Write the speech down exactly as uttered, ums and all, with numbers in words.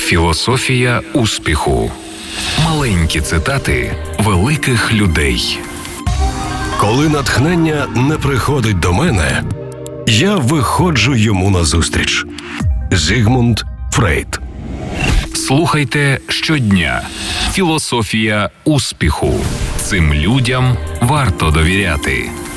Філософія успіху. Маленькі цитати великих людей. Коли натхнення не приходить до мене, я виходжу йому назустріч. Зігмунд Фрейд. Слухайте щодня. Філософія успіху. Цим людям варто довіряти.